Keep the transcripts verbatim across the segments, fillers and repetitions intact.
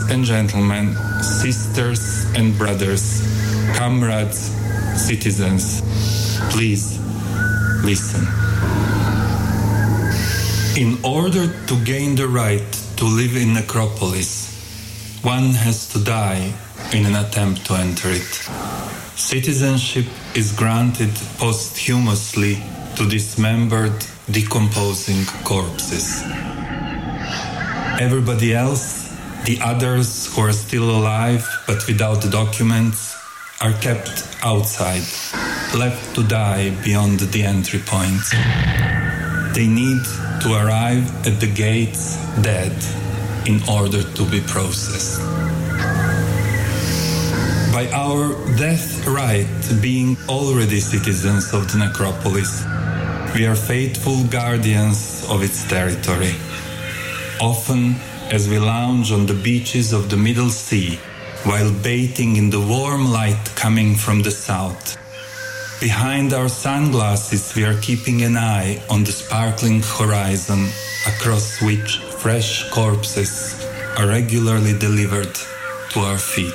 and gentlemen, sisters and brothers, comrades, citizens, please listen. In order to gain the right to live in necropolis, one has to die in an attempt to enter it. Citizenship is granted posthumously to dismembered, decomposing corpses. Everybody else, the others who are still alive but without documents, are kept outside, left to die beyond the entry point. They need to arrive at the gates dead in order to be processed. By our death right being already citizens of the necropolis, we are faithful guardians of its territory. Often, as we lounge on the beaches of the Middle Sea, while bathing in the warm light coming from the south, behind our sunglasses we are keeping an eye on the sparkling horizon across which fresh corpses are regularly delivered to our feet.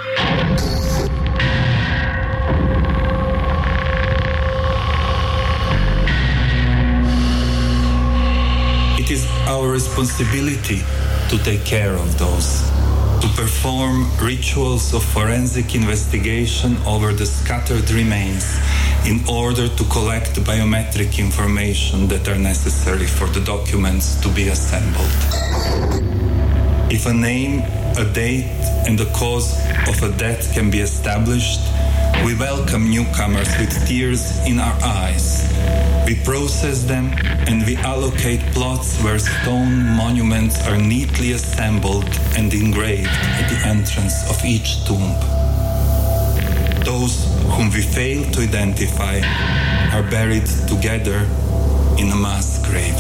It is our responsibility to take care of those, to perform rituals of forensic investigation over the scattered remains in order to collect biometric information that are necessary for the documents to be assembled. If a name, a date, and the cause of a death can be established, we welcome newcomers with tears in our eyes. We process them and we allocate plots where stone monuments are neatly assembled and engraved at the entrance of each tomb. Those whom we fail to identify are buried together in a mass grave.